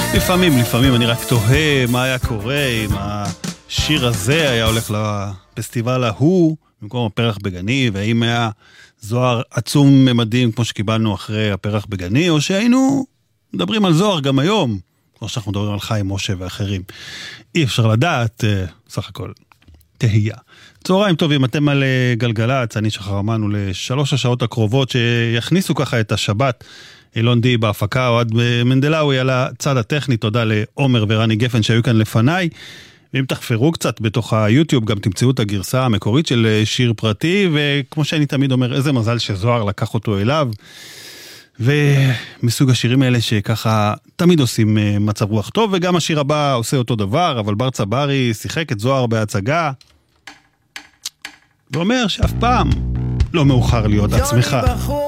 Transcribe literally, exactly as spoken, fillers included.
לפעמים, לפעמים אני רק תוהה מה היה קורה אם השיר הזה היה הולך לפסטיבל ההוא, במקום הפרח בגני, והאם היה זוהר עצום ממדים כמו שקיבלנו אחרי הפרח בגני, או שהיינו מדברים על זוהר גם היום, כמו שאנחנו מדברים על חיים משה ואחרים. אי אפשר לדעת, סך הכל, תהייה. צהריים טובים, אתם על גלגלץ, אני שחרמנו לשלוש השעות הקרובות שיכניסו ככה את השבת, אילון די בהפקה, או עד מנדלאוי על הצד הטכני, תודה לעומר ורני גפן שהיו כאן לפניי, ואם תחפרו קצת בתוך היוטיוב, גם תמצאו את הגרסה המקורית של שיר פרטי, וכמו שאני תמיד אומר, איזה מזל שזוהר לקח אותו אליו, ומסוג השירים האלה שככה תמיד עושים מצב רוח טוב, וגם השיר הבא עושה אותו דבר, אבל בר צברי שיחק את זוהר בהצגה, ואומר שאף פעם לא מאוחר להיות עצמך.